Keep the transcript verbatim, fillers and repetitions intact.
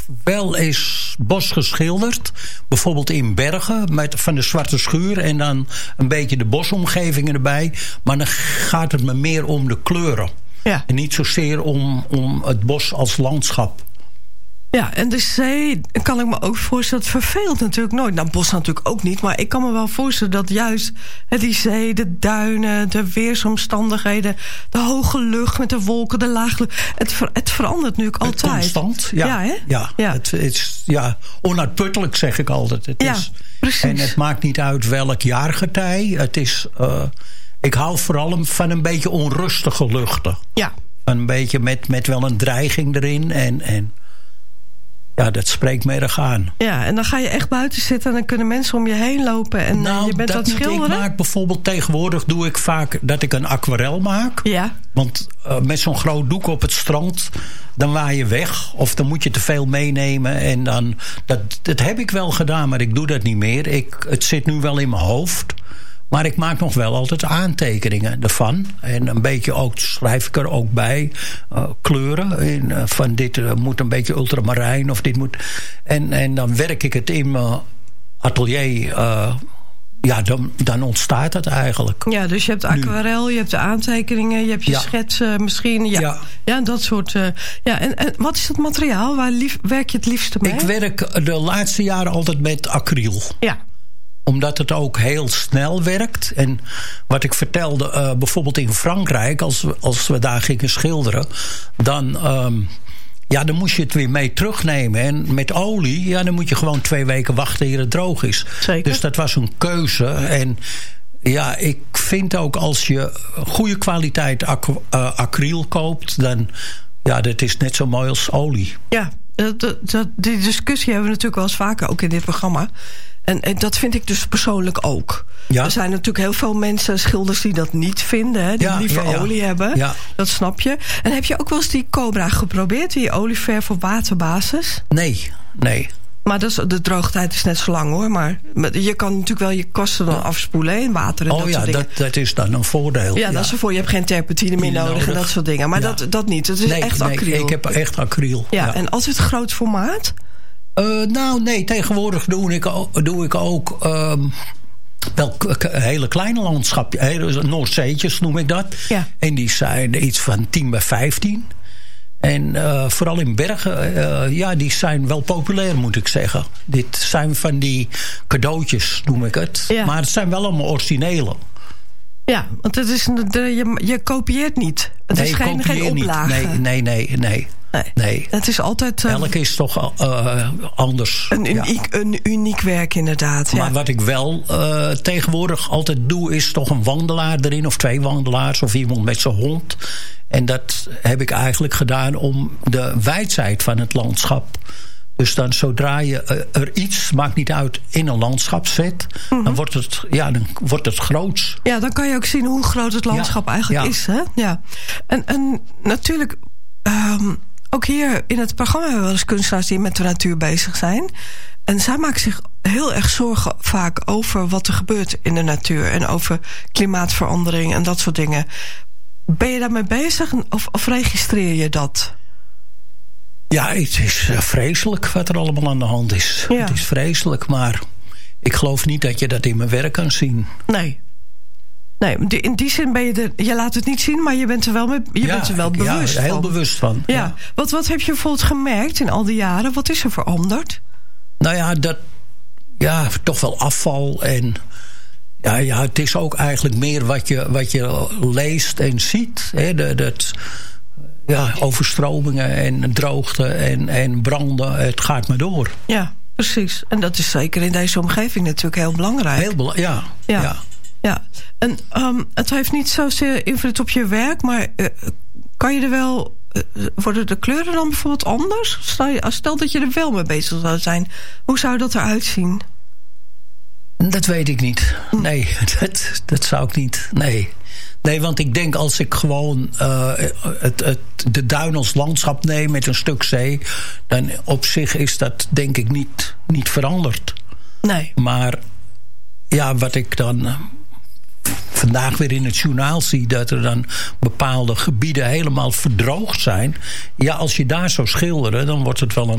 wel eens bos geschilderd. Bijvoorbeeld in Bergen met, van de Zwarte Schuur. En dan een beetje de bosomgevingen erbij. Maar dan gaat het me meer om de kleuren. Ja. En niet zozeer om, om het bos als landschap. Ja, en de zee kan ik me ook voorstellen. Het verveelt natuurlijk nooit. Nou, bos natuurlijk ook niet. Maar ik kan me wel voorstellen dat juist hè, die zee, de duinen, de weersomstandigheden, de hoge lucht met de wolken, de lage lucht. Het, ver, het verandert nu ook altijd. Constant, ja. Ja, hè? ja, ja. Het, het is ja, onuitputtelijk, zeg ik altijd. Het ja, is, precies. En het maakt niet uit welk jaargetij. Het is, uh, ik hou vooral van een beetje onrustige luchten. Ja. Een beetje met, met wel een dreiging erin en... en ja, dat spreekt me erg aan. Ja, en dan ga je echt buiten zitten en dan kunnen mensen om je heen lopen en nou, je bent dat aan het schilderen. Ik maak bijvoorbeeld tegenwoordig doe ik vaak dat ik een aquarel maak. Ja. Want uh, met zo'n groot doek op het strand, dan waai je weg. Of dan moet je te veel meenemen. En dan, dat, dat heb ik wel gedaan, maar ik doe dat niet meer. Ik, het zit nu wel in mijn hoofd. Maar ik maak nog wel altijd aantekeningen ervan. En een beetje ook, schrijf ik er ook bij, uh, kleuren. En, uh, van dit uh, moet een beetje ultramarijn of dit moet... En, en dan werk ik het in mijn atelier... Uh, ja, dan, dan ontstaat het eigenlijk. Ja, dus je hebt aquarel, nu. Je hebt de aantekeningen... je hebt je ja. schetsen misschien. Ja, ja. ja dat soort... Uh, ja, en, en wat is het materiaal? Waar lief, werk je het liefste mee? Ik werk de laatste jaren altijd met acryl. Ja. Omdat het ook heel snel werkt. En wat ik vertelde, uh, bijvoorbeeld in Frankrijk... Als we, als we daar gingen schilderen... dan, um, ja, dan moest je het weer mee terugnemen. En met olie, ja, dan moet je gewoon twee weken wachten... eer het droog is. Zeker. Dus dat was een keuze. En ja, ik vind ook als je goede kwaliteit ac- uh, acryl koopt... dan, ja, dat is net zo mooi als olie. Ja, dat, dat, die discussie hebben we natuurlijk wel eens vaker... ook in dit programma... En, en dat vind ik dus persoonlijk ook. Ja. Er zijn natuurlijk heel veel mensen, schilders die dat niet vinden. Hè, die ja, liever ja, ja. olie hebben. Ja. Dat snap je. En heb je ook wel eens die Cobra geprobeerd? Die olieverf op waterbasis? Nee, nee. Maar dat is, de droogtijd is net zo lang hoor. Maar je kan natuurlijk wel je kasten dan afspoelen in water en oh, dat ja, soort dingen. Dat, dat is dan een voordeel. Ja, ja. Dat is ervoor. Je hebt geen terpentine meer nodig, nodig en dat soort dingen. Maar ja. dat, dat niet. Het is nee, echt nee, acryl. Ik heb echt acryl. Ja, ja. En altijd groot formaat? Uh, nou, nee, tegenwoordig doe ik, doe ik ook um, wel hele kleine landschapjes. Hele Noordzeetjes noem ik dat. Ja. En die zijn iets van tien bij vijftien. En uh, vooral in Bergen, uh, ja, die zijn wel populair, moet ik zeggen. Dit zijn van die cadeautjes, noem ik het. Ja. Maar het zijn wel allemaal originele. Ja, want het is, je, je kopieert niet. Het nee, is geen, geen oplage. Nee, nee, nee, nee. Nee. nee. Het is altijd... Uh, Elk is toch uh, anders. Een uniek, ja. een uniek werk, inderdaad. Maar ja. wat ik wel uh, tegenwoordig altijd doe... is toch een wandelaar erin, of twee wandelaars... of iemand met zijn hond. En dat heb ik eigenlijk gedaan om de wijdheid van het landschap... Dus dan zodra je uh, er iets, maakt niet uit, in een landschap zet... Mm-hmm. dan, wordt het, ja, dan wordt het groots. Ja, dan kan je ook zien hoe groot het landschap ja, eigenlijk ja. is. Hè? Ja. En, en natuurlijk... Um, Ook hier in het programma hebben we wel eens kunstenaars die met de natuur bezig zijn. En zij maken zich heel erg zorgen vaak over wat er gebeurt in de natuur. En over klimaatverandering en dat soort dingen. Ben je daarmee bezig of, of registreer je dat? Ja, het is vreselijk wat er allemaal aan de hand is. Ja. Het is vreselijk, maar ik geloof niet dat je dat in mijn werk kan zien. Nee. Nee, in die zin ben je er... Je laat het niet zien, maar je bent er wel, mee, je ja, bent er wel bewust ja, heel van. bewust van. Ja. Ja. Wat, wat heb je bijvoorbeeld gemerkt in al die jaren? Wat is er veranderd? Nou ja, dat... Ja, toch wel afval en... Ja, ja, het is ook eigenlijk meer wat je, wat je leest en ziet. Hè, dat, dat, ja, overstromingen en droogte en, en branden. Het gaat maar door. Ja, precies. En dat is zeker in deze omgeving natuurlijk heel belangrijk. Heel belangrijk, ja. ja. ja. Ja, en um, het heeft niet zozeer invloed op je werk, maar uh, kan je er wel... Uh, worden de kleuren dan bijvoorbeeld anders? Stel, je, stel dat je er wel mee bezig zou zijn. Hoe zou dat eruit zien? Dat weet ik niet. Nee, dat, dat zou ik niet. Nee. Nee, want ik denk als ik gewoon uh, het, het, de duin als landschap neem met een stuk zee... dan op zich is dat denk ik niet, niet veranderd. Nee. Maar ja, wat ik dan... Uh, vandaag weer in het journaal zie dat er dan bepaalde gebieden helemaal verdroogd zijn. Ja, als je daar zou schilderen, dan wordt het wel een